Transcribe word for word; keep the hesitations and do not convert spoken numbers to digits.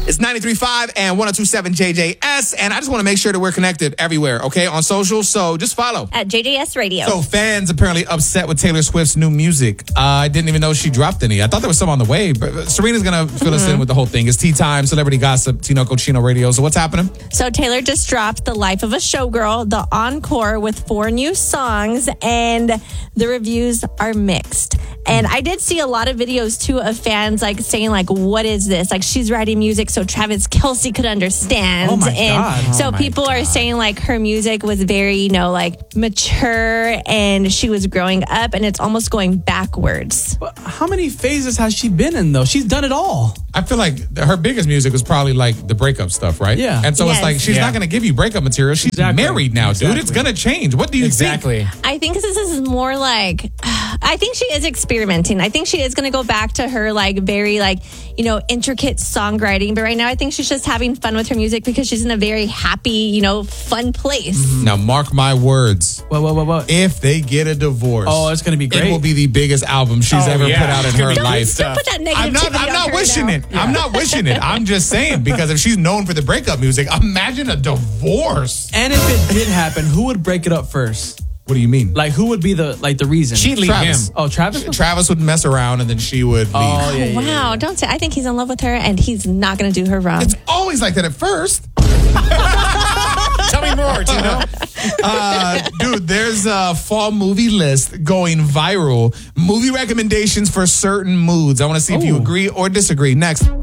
It's ninety-three point five and one oh two point seven J J S, and I just want to make sure that we're connected everywhere, okay, on social, so just follow. At J J S Radio. So fans apparently upset with Taylor Swift's new music. Uh, I didn't even know she dropped any. I thought there was some on the way, but Serena's going to fill mm-hmm. us in with the whole thing. It's tea time, celebrity gossip, Tino Cochino Radio. So what's happening? So Taylor just dropped The Life of a Showgirl, the encore with four new songs, and the reviews are mixed. And I did see a lot of videos, too, of fans like saying, like, what is this? Like, she's writing music so Travis Kelce could understand. Oh, my and God. so oh my people God. are saying, like, her music was very, you know, like, mature, and she was growing up, and it's almost going backwards. But how many phases has she been in, though? She's done it all. I feel like her biggest music was probably, like, the breakup stuff, right? Yeah. And so yes. it's like, she's yeah. not going to give you breakup material. She's exactly. married now, exactly. dude. It's going to change. What do you exactly. think? I think this is more like, I think she is experimenting. I think she is going to go back to her like very like, you know, intricate songwriting. But right now I think she's just having fun with her music because she's in a very happy, you know, fun place. Mm-hmm. Now mark my words. What, what, what, what? If they get a divorce. Oh, it's going to be great. It will be the biggest album she's oh, ever yeah. put out in her don't, life. Don't put that negativity I'm not, I'm not on her wishing now. it. Yeah. I'm not wishing it. I'm just saying, because if she's known for the breakup music, imagine a divorce. And if it did happen, who would break it up first? What do you mean? Like, who would be the like the reason? She'd leave Travis. him. Oh, Travis? Travis would mess around and then she would leave. Oh, yeah, yeah, Wow, yeah, yeah. don't say. I think he's in love with her and he's not going to do her wrong. It's always like that at first. Tell me more, Tino. Uh, dude, there's a fall movie list going viral. Movie recommendations for certain moods. I want to see if you Ooh. agree or disagree. Next.